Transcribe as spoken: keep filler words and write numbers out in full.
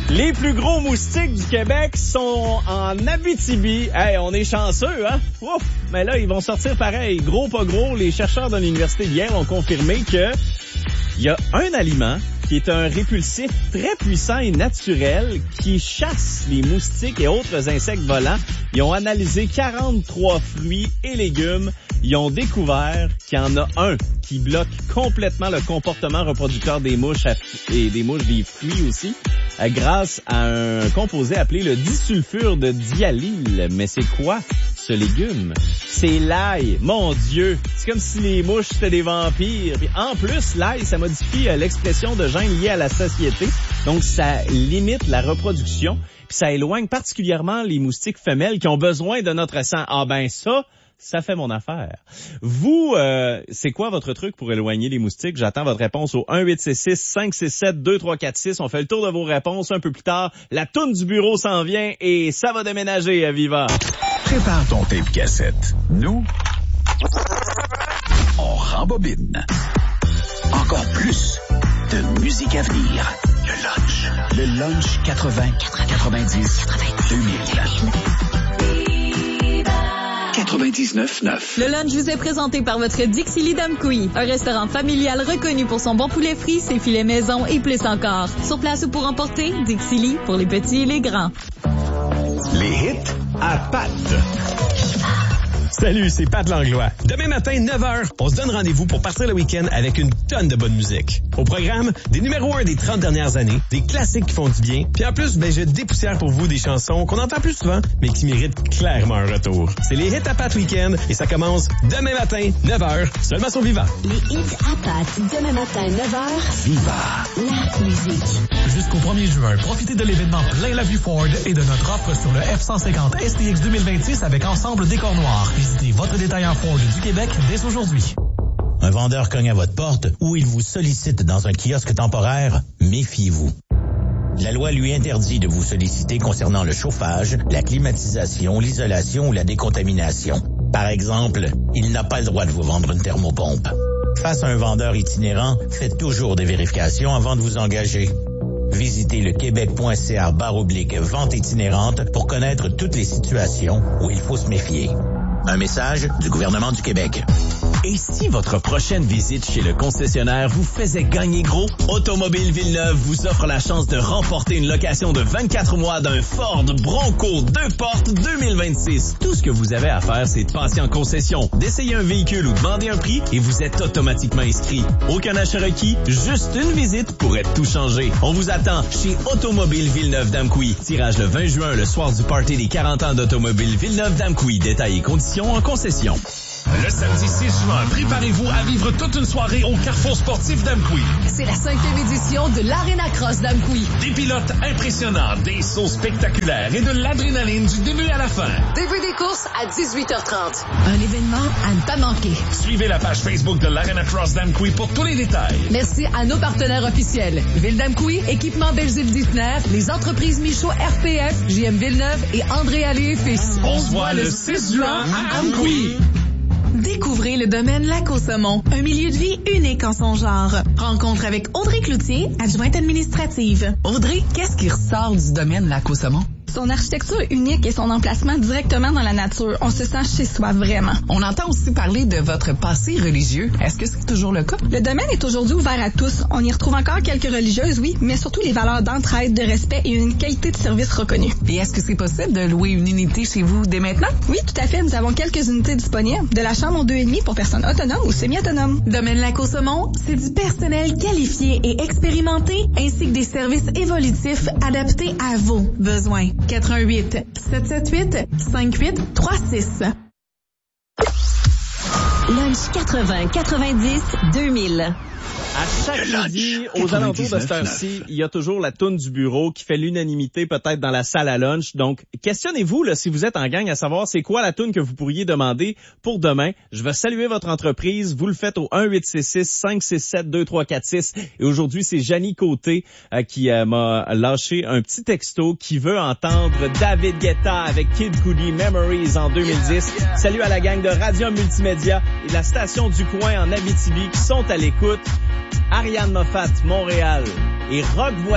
Les plus gros moustiques du Québec sont en Abitibi. Hey, on est chanceux, hein? Ouf! Mais là, ils vont sortir pareil. Gros, pas gros. Les chercheurs de l'Université de Yale ont confirmé que il y a un aliment qui est un répulsif très puissant et naturel qui chasse les moustiques et autres insectes volants. Ils ont analysé quarante-trois fruits et légumes. Ils ont découvert qu'il y en a un qui bloque complètement le comportement reproducteur des mouches et des mouches des fruits aussi, grâce à un composé appelé le disulfure de diallyle. Mais c'est quoi ce légume? C'est l'ail. Mon Dieu! C'est comme si les mouches étaient des vampires. Puis en plus, l'ail, ça modifie l'expression de gènes liés à la satiété. Donc, ça limite la reproduction. Puis ça éloigne particulièrement les moustiques femelles qui ont besoin de notre sang. Ah ben ça... Ça fait mon affaire. Vous, euh, c'est quoi votre truc pour éloigner les moustiques? J'attends votre réponse au un huit six six cinq six sept deux trois quatre six. On fait le tour de vos réponses un peu plus tard. La toune du bureau s'en vient et ça va déménager à Viva. Prépare ton tape cassette. Nous, on rembobine. Encore plus de musique à venir. Le lunch. Le lunch quatre-vingts, quatre-vingt-dix, deux mille. quatre-vingt-dix-neuf neuf. Le lunch vous est présenté par votre Dixili d'Amqui, un restaurant familial reconnu pour son bon poulet frit, ses filets maison et plus encore. Sur place ou pour emporter, Dixili pour les petits et les grands. Les hits à Pat. Salut, c'est Pat Langlois. Demain matin, neuf heures, on se donne rendez-vous pour partir le week-end avec une tonne de bonne musique. Au programme, des numéros un des trente dernières années, des classiques qui font du bien, puis en plus, ben, je dépoussière pour vous des chansons qu'on entend plus souvent, mais qui méritent clairement un retour. C'est les hits à Pat Week-end et ça commence demain matin, neuf heures, seulement sur Viva. Les hits à Pat, demain matin, neuf heures, Viva. La musique. Jusqu'au premier juin, profitez de l'événement Plein la vue Ford et de notre offre sur le F cent cinquante S T X deux mille vingt-six avec ensemble décor noir. Visitez votre détaillant Ford du Québec dès aujourd'hui. Un vendeur cogne à votre porte ou il vous sollicite dans un kiosque temporaire, méfiez-vous. La loi lui interdit de vous solliciter concernant le chauffage, la climatisation, l'isolation ou la décontamination. Par exemple, il n'a pas le droit de vous vendre une thermopompe. Face à un vendeur itinérant, faites toujours des vérifications avant de vous engager. Visitez le québec.ca barre oblique vente itinérante pour connaître toutes les situations où il faut se méfier. Un message du gouvernement du Québec. Et si votre prochaine visite chez le concessionnaire vous faisait gagner gros? Automobile Villeneuve vous offre la chance de remporter une location de vingt-quatre mois d'un Ford Bronco deux portes deux mille vingt-six. Tout ce que vous avez à faire, c'est de passer en concession, d'essayer un véhicule ou demander un prix et vous êtes automatiquement inscrit. Aucun achat requis, juste une visite pourrait tout changer. On vous attend chez Automobile Villeneuve d'Amqui. Tirage le vingt juin, le soir du party des quarante ans d'Automobile Villeneuve d'Amqui. Détails et conditions en concession. Le samedi six juin, préparez-vous à vivre toute une soirée au Carrefour sportif d'Amqui. C'est la cinquième édition de l'Arena Cross d'Amqui. Des pilotes impressionnants, des sauts spectaculaires et de l'adrénaline du début à la fin. Début des courses à dix-huit heures trente. Un événement à ne pas manquer. Suivez la page Facebook de l'Arena Cross d'Amqui pour tous les détails. Merci à nos partenaires officiels. Ville d'Amqui, Équipement Belzile Dissner, les entreprises Michaud R P F, J M Villeneuve et André Allé et Fils. On se voit le six juin à Amqui. Découvrez le domaine Lac au Saumon, un milieu de vie unique en son genre. Rencontre avec Audrey Cloutier, adjointe administrative. Audrey, qu'est-ce qui ressort du domaine Lac au Saumon? Son architecture unique et son emplacement directement dans la nature. On se sent chez soi, vraiment. On entend aussi parler de votre passé religieux. Est-ce que c'est toujours le cas? Le domaine est aujourd'hui ouvert à tous. On y retrouve encore quelques religieuses, oui, mais surtout les valeurs d'entraide, de respect et une qualité de service reconnue. Et est-ce que c'est possible de louer une unité chez vous dès maintenant? Oui, tout à fait. Nous avons quelques unités disponibles. De la chambre en deux et demi pour personnes autonomes ou semi-autonomes. Domaine Lac au Saumon, c'est du personnel qualifié et expérimenté, ainsi que des services évolutifs adaptés à vos besoins. quatre un huit, sept sept huit, cinq huit trois six. Lunch quatre-vingts, quatre-vingt-dix, deux mille. À chaque midi, aux alentours de cette heure-ci, il y a toujours la toune du bureau qui fait l'unanimité peut-être dans la salle à lunch. Donc, questionnez-vous là si vous êtes en gang à savoir c'est quoi la toune que vous pourriez demander pour demain. Je vais saluer votre entreprise. Vous le faites au un huit six six cinq six sept deux trois quatre six. Et aujourd'hui, c'est Janie Côté euh, qui euh, m'a lâché un petit texto qui veut entendre David Guetta avec Kid Cudi Memories en deux mille dix. Salut à la gang de Radio Multimédia et de la station du coin en Abitibi qui sont à l'écoute. Ariane Moffat, Montréal et Rock Voix